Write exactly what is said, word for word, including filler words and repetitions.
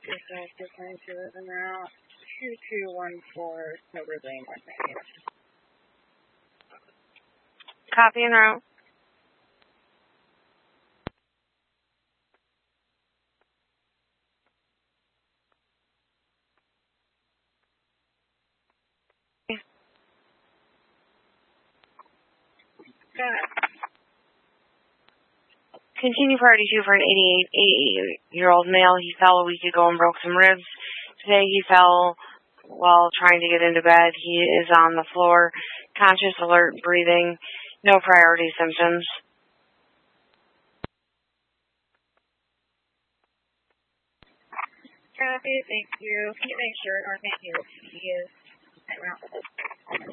Dispatch nine two and route two two one four Silver Lane, West Miami. Copy en route. Got it. Continue priority two for an eighty-eight-year-old male. He fell a week ago and broke some ribs. Today he fell while trying to get into bed. He is on the floor, conscious, alert, breathing, no priority symptoms. Copy, thank you. Can you make sure, or thank you, he is en route?